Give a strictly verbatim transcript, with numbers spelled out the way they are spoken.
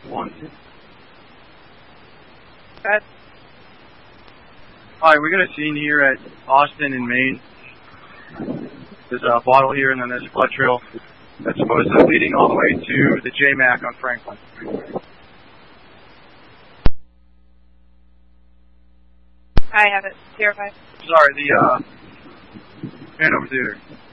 One. Good. Alright, we got a scene here at Austin in Maine. There's a bottle here and then there's a blood trail that's supposedly leading all the way to the J MAC on Franklin. I have it. Zero five. Sorry, the, uh, Hanover Theater.